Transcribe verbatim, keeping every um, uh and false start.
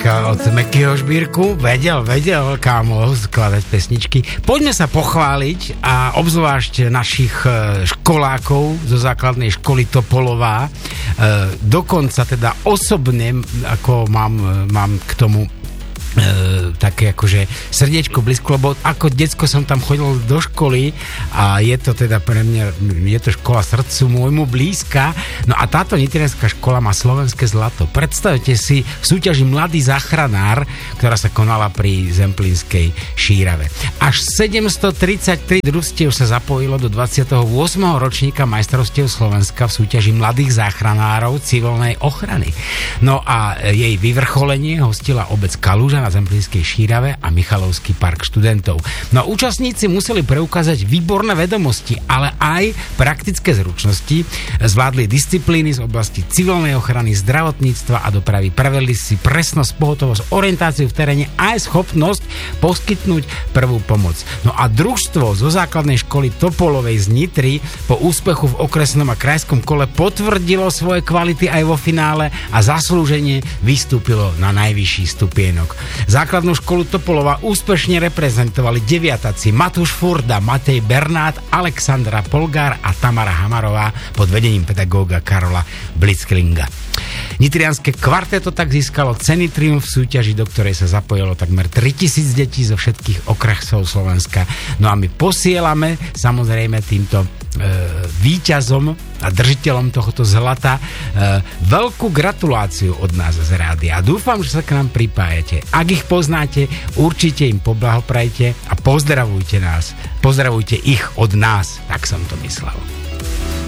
pesnička od Mekyho Žbírku. Vedel, vedel, kámo, skladať pesničky. Poďme sa pochváliť a obzvlášť našich školákov zo základnej školy Topolová. Dokonca teda osobne, ako mám, mám k tomu E, také akože srdiečko blízko, lebo ako decko som tam chodil do školy a je to teda pre mňa, je to škola srdcu môjmu blízka. No a táto nitrianská škola má slovenské zlato. Predstavte si v súťaži Mladý záchranár, ktorá sa konala pri Zemplínskej Šírave. Až sedemstotridsaťtri družstiev sa zapojilo do dvadsiateho ôsmeho ročníka majstrovstiev Slovenska v súťaži Mladých záchranárov civilnej ochrany. No a jej vyvrcholenie hostila obec Kaluža na Zemplínskej Šírave a Michalovský park študentov. No účastníci museli preukázať výborné vedomosti, ale aj praktické zručnosti. Zvládli disciplíny z oblasti civilnej ochrany, zdravotníctva a dopravy. Prevedli si presnosť, pohotovosť, orientáciu v teréne aj schopnosť poskytnúť prvú pomoc. No a družstvo zo základnej školy Topolovej z Nitry po úspechu v okresnom a krajskom kole potvrdilo svoje kvality aj vo finále a zaslúžene vystúpilo na najvyšší stupienok. Základnú školu Topolova úspešne reprezentovali deviatáci Matúš Furda, Matej Bernát, Alexandra Polgár a Tamara Hamarová pod vedením pedagóga Karola Blitzklinga. Nitrianske kvarteto tak získalo ceny Triumf v súťaži, do ktorej sa zapojilo takmer tritisíc detí zo všetkých okresov Slovenska. No a my posielame samozrejme týmto e, víťazom a držiteľom tohto zlata e, veľkú gratuláciu od nás z rádia. A dúfam, že sa k nám pripájate. Ak ich poznáte, určite im poblahoprajte a pozdravujte nás. Pozdravujte ich od nás, tak som to myslel.